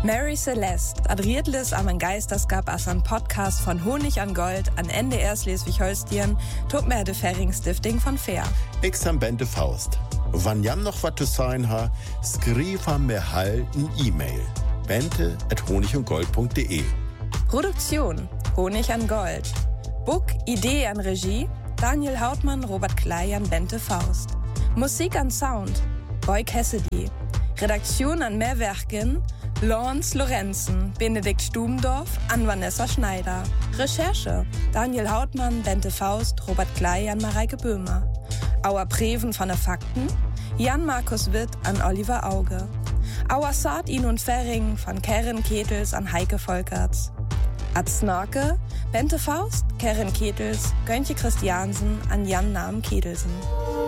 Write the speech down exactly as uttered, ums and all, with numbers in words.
Mary Celeste, Adriedlis am en Geisterskap as an Podcast von Honig an Gold an N D R Schleswig-Holstein, tut mir de Färing-Stifting von Fair. Ich am Bente Faust. Wann jam noch wat zu sein ha, skrif am mir halt n E-Mail. bente at honigundgold punkt de. Produktion Honig an Gold. Book, Idee an Regie Daniel Hautmann, Robert Klei an Bente Faust. Musik an Sound Boy Cassidy. Redaktion an Mehrwerken Lawrence Lorenzen, Benedikt Stubendorf, an Vanessa Schneider. Recherche Daniel Hautmann, Bente Faust, Robert Klei an Mareike Böhmer. Auer Preven von der Fakten Jan Markus Witt an Oliver Auge. Auer Saat In und Ferring von Karen Ketels an Heike Volkerts. Ad Snorke Bente Faust, Karen Ketels, Göntje Christiansen an Jan Namen Kedelsen.